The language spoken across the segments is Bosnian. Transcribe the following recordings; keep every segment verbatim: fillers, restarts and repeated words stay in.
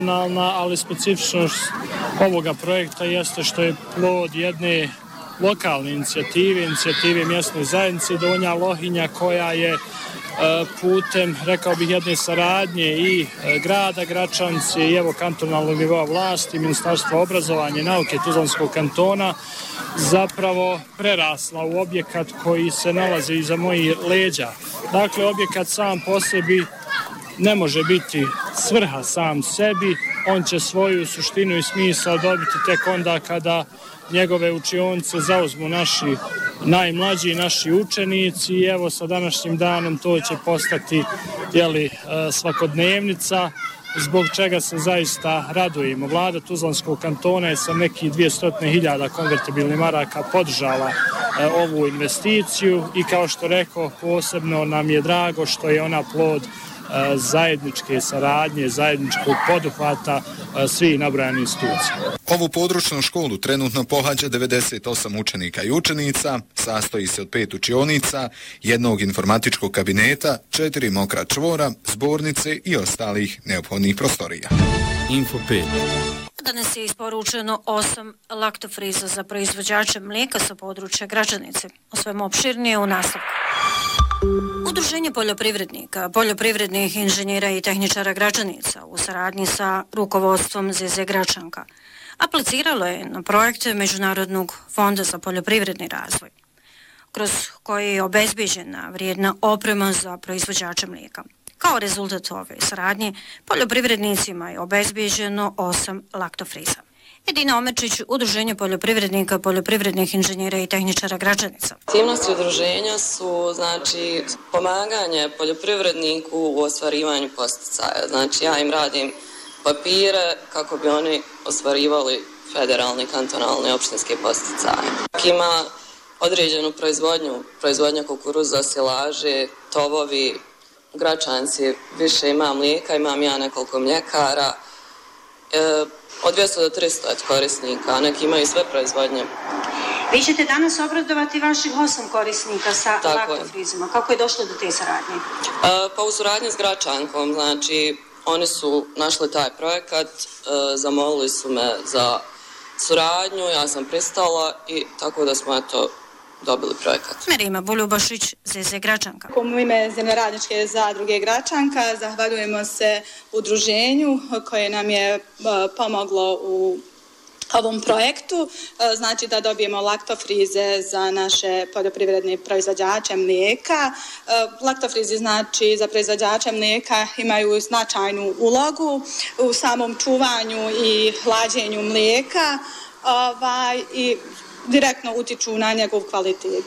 Ali specifičnost ovoga projekta jeste što je plod jedne lokalne inicijative, inicijative mjesne zajednice Donja Lohinja, koja je putem, rekao bih, jedne saradnje i grada Gračanice i evo kantonalnog nivoa vlasti, Ministarstva obrazovanja i nauke Tuzlanskog kantona zapravo prerasla u objekat koji se nalazi iza mojih leđa. Dakle, objekat sam po sebi ne može biti svrha sam sebi, on će svoju suštinu i smisao dobiti tek onda kada njegove učionice zauzmu naši najmlađi, naši učenici i evo sa današnjim danom to će postati jeli, svakodnevnica, zbog čega se zaista radujemo. Vlada Tuzlanskog kantona je sa nekih dvjesto hiljada konvertibilnih maraka podržala ovu investiciju i kao što rekao, posebno nam je drago što je ona plod zajedničke saradnje, zajedničkog poduhvata svih nabrojanih institucija. Ovu područnu školu trenutno pohađa devedeset osam učenika i učenica, sastoji se od pet učionica, jednog informatičkog kabineta, četiri mokra čvora, zbornice i ostalih neophodnih prostorija. Info pet. Danas je isporučeno osam laktofriza za proizvođače mlijeka sa područja Gračanice. O svemu opširnije u nastavku. Udruženje poljoprivrednika, poljoprivrednih inženjera i tehničara Gračanica u saradnji sa rukovodstvom Z Z Gračanka apliciralo je na projekte Međunarodnog fonda za poljoprivredni razvoj, kroz koji je obezbeđena vrijedna oprema za proizvođače mlijeka. Kao rezultat ove saradnje, poljoprivrednicima je obezbeđeno osam laktofriza. Edina Omerčić, Udruženje poljoprivrednika, poljoprivrednih inženjera i tehničara Gračanica. Aktivnosti udruženja su znači pomaganje poljoprivredniku u ostvarivanju posticaja. Znači ja im radim papire kako bi oni ostvarivali federalne, kantonalne i opštinske posticaje. Ima određenu proizvodnju, proizvodnja kukuruza, silaže, tovovi, u Gračanici više ima mlijeka, imam ja nekoliko mljekara, e, od dvjesto do tristo korisnika, neki imaju sve proizvodnje. Vi ćete danas obradovati vaših osam korisnika sa laktofrizima. Kako je došlo do te saradnje? E, pa u suradnji s Gračankom, znači oni su našli taj projekat, e, zamolili su me za suradnju, ja sam pristala i tako da smo eto dobili projekat. Merima Buljubašić, Z Z Gračanka. U ime Zemljoradničke zadruge Gračanka zahvaljujemo se udruženju koje nam je pomoglo u ovom projektu, znači da dobijemo laktofrize za naše poljoprivredne proizvođače mlijeka. Laktofrizi znači za proizvođače mlijeka imaju značajnu ulogu u samom čuvanju i hlađenju mlijeka ovaj, i direktno utiču na njegov kvalitet.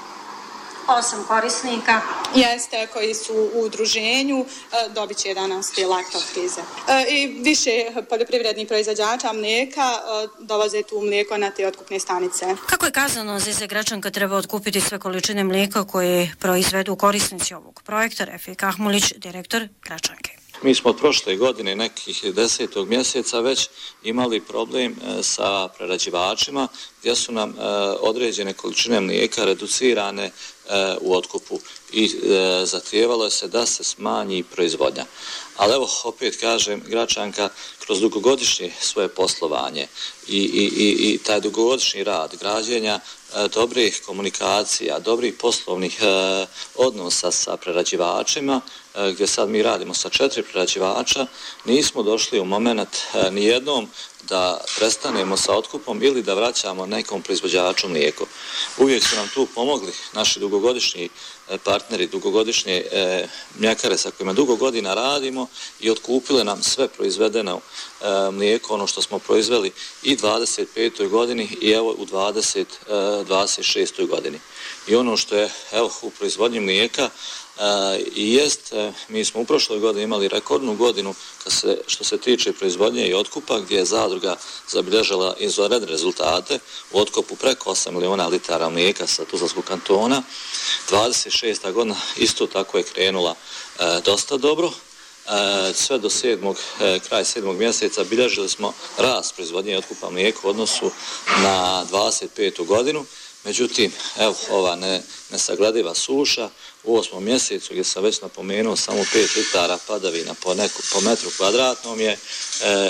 Osam korisnika. Jeste, koji su u udruženju, dobit će danas te laktofrize. I više poljoprivrednih proizvođača mlijeka dolaze tu mlijeko na te otkupne stanice. Kako je kazano, Z Z Gračanka treba otkupiti sve količine mlijeka koje proizvedu korisnici ovog projekta. Refik Ahmulić, direktor Gračanke. Mi smo od prošle godine, nekih desetog mjeseca, već imali problem sa prerađivačima gdje su nam određene količine mlijeka reducirane u otkupu i zahtijevalo se da se smanji proizvodnja. Ali evo, opet kažem, Gračanka kroz dugogodišnje svoje poslovanje i, i, i, i taj dugogodišnji rad građenja dobrih komunikacija, dobrih poslovnih eh, odnosa sa prerađivačima, eh, gdje sad mi radimo sa četiri prerađivača, nismo došli u moment eh, nijednom da prestanemo sa otkupom ili da vraćamo nekom proizvođaču mlijeko. Uvijek su nam tu pomogli naši dugogodišnji partneri, dugogodišnje e, mljekare sa kojima dugo godina radimo i otkupile nam sve proizvedeno e, mlijeko, ono što smo proizveli i dvadeset petoj godini i evo u dvadeset, dvadeset šestoj godini. I ono što je evo u proizvodnji mlijeka e, i jest, e, mi smo u prošloj godini imali rekordnu godinu kad se, što se tiče proizvodnje i otkupa, gdje je zadruga zabilježila izvanredne rezultate u otkupu preko osam miliona litara mlijeka sa Tuzlanskog kantona. dvadeset šesta godina isto tako je krenula e, dosta dobro. E, sve do sedmog, e, kraj sedmog mjeseca bilježili smo rast proizvodnje i otkupa mlijeka u odnosu na dvadeset petu godinu. Međutim, evo, ova ne, nesaglediva suša u osmom mjesecu, gdje sam već napomenuo samo pet litara padavina po, neku, po metru kvadratnom je e,